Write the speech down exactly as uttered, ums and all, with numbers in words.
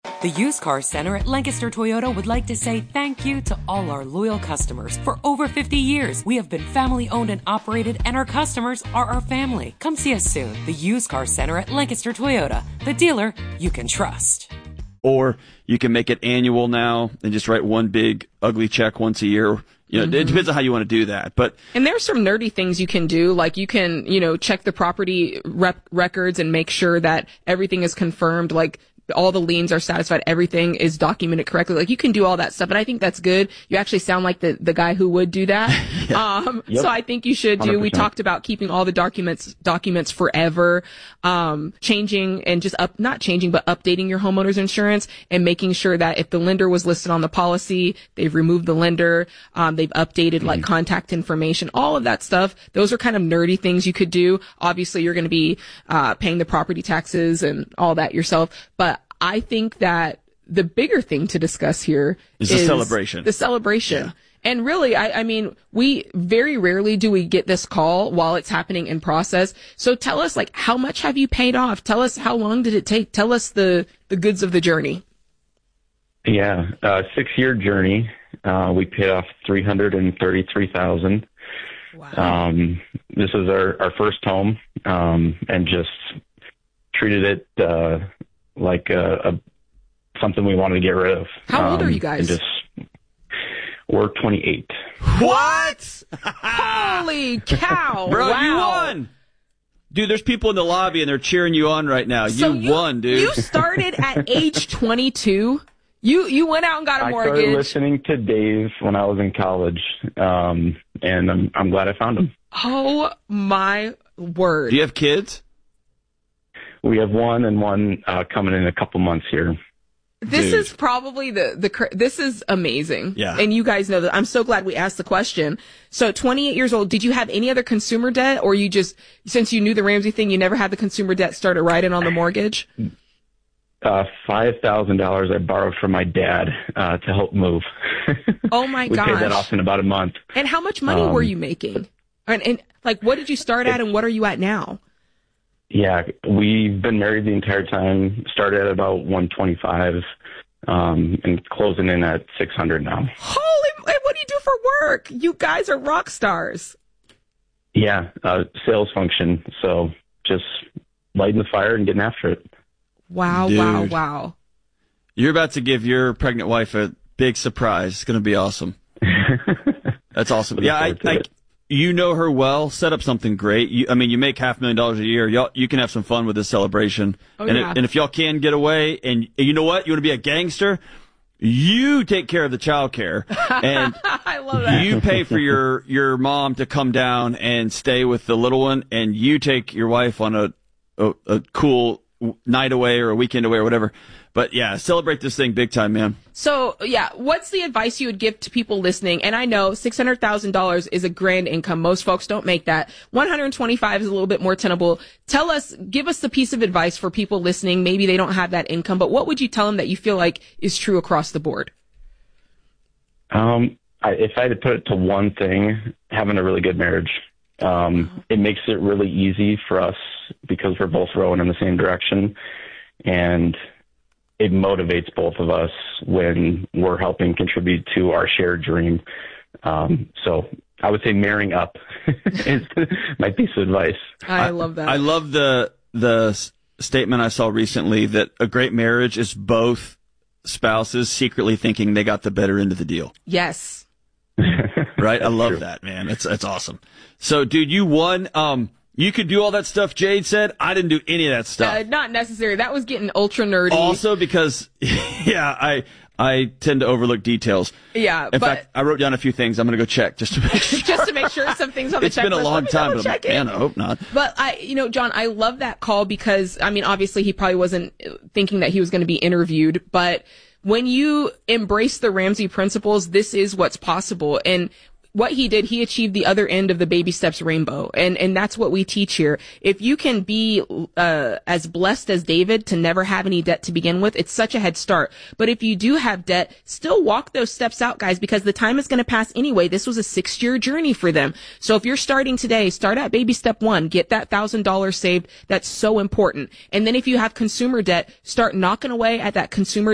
The Used Car Center at Lancaster Toyota would like to say thank you to all our loyal customers. For over fifty years, we have been family owned and operated, and our customers are our family. Come see us soon. The Used Car Center at Lancaster Toyota, the dealer you can trust. Or you can make it annual now and just write one big ugly check once a year. You know, mm-hmm. It depends on how you want to do that. But and there's some nerdy things you can do, like you can, you know, check the property rep- records and make sure that everything is confirmed, like all the liens are satisfied, everything is documented correctly. Like you can do all that stuff, and I think that's good. You actually sound like the, the guy who would do that. yeah. Um, yep. So I think you should do. one hundred percent. We talked about keeping all the documents documents forever, um, changing and just up not changing but updating your homeowner's insurance and making sure that if the lender was listed on the policy, they've removed the lender, um, they've updated mm-hmm. like contact information, all of that stuff. Those are kind of nerdy things you could do. Obviously, you're going to be uh, paying the property taxes and all that yourself, but I think that the bigger thing to discuss here is, is the celebration. The celebration. Yeah. And really, I, I mean, we very rarely do we get this call while it's happening in process. So tell us, like, how much have you paid off? Tell us, how long did it take? Tell us the, the goods of the journey. Yeah, uh, six-year journey. Uh, we paid off three hundred thirty-three thousand dollars. Wow. Um, this is our, our first home, um, and just treated it, uh, like a, a something we wanted to get rid of. How old um, are you guys? And just we're twenty-eight. What? Holy cow! Bro, wow. you won, dude. There's people in the lobby and they're cheering you on right now. So you, you won, dude. You started at age twenty-two. You you went out and got a I mortgage. I started listening to Dave when I was in college, um, and I'm I'm glad I found him. Oh my word! Do you have kids? We have one and one uh, coming in a couple months here. This Dude. is probably the, the, this is amazing. Yeah. And you guys know that. I'm so glad we asked the question. So twenty-eight years old, did you have any other consumer debt, or you just, since you knew the Ramsey thing, you never had the consumer debt started right in on the mortgage? Uh, five thousand dollars I borrowed from my dad, uh, to help move. Oh my we gosh. paid that off in about a month. And how much money um, were you making? And, and like, what did you start at and what are you at now? Yeah, we've been married the entire time. Started at about one twenty-five, um, and closing in at six hundred now. Holy, what do you do for work? You guys are rock stars. Yeah, uh, sales function. So just lighting the fire and getting after it. Wow, Dude. wow, wow. You're about to give your pregnant wife a big surprise. It's going to be awesome. That's awesome. Yeah, I, I, you know her well. Set up something great. You, I mean, you make half a million dollars a year. Y'all, you can have some fun with this celebration. Oh, and, yeah. it, and if y'all can get away, and, and you know what? You want to be a gangster? You take care of the child care. And I love that. You pay for your, your mom to come down and stay with the little one, and you take your wife on a, a, a cool night away or a weekend away or whatever. But yeah, celebrate this thing big time, man. So yeah, what's the advice you would give to people listening? And I know six hundred thousand dollars is a grand income. Most folks don't make that. one hundred twenty-five is a little bit more tenable. Tell us, give us the piece of advice for people listening. Maybe they don't have that income, but what would you tell them that you feel like is true across the board? Um, I, if I had to put it to one thing, having a really good marriage. Um, it makes it really easy for us because we're both rowing in the same direction, and it motivates both of us when we're helping contribute to our shared dream. Um, so I would say marrying up is my piece of advice. I love that. I love the the statement I saw recently that a great marriage is both spouses secretly thinking they got the better end of the deal. Yes. Right? I love True. that, man. That's that's awesome. So, dude, you won. Um, you could do all that stuff Jade said. I didn't do any of that stuff. Uh, not necessary. That was getting ultra nerdy. Also because, yeah, I I tend to overlook details. Yeah, In but fact, I wrote down a few things. I'm going to go check just to make sure. just to make sure some things on the It's checklist. been a long Let me time, double but I'm check like, it. man, I hope not. But I, you know, John, I love that call because, I mean, obviously he probably wasn't thinking that he was going to be interviewed, but when you embrace the Ramsey principles, this is what's possible. And what he did, he achieved the other end of the baby steps rainbow. And, and that's what we teach here. If you can be, uh, as blessed as David to never have any debt to begin with, it's such a head start. But if you do have debt, still walk those steps out, guys, because the time is going to pass anyway. This was a six year journey for them. So if you're starting today, start at baby step one, get that thousand dollars saved. That's so important. And then if you have consumer debt, start knocking away at that consumer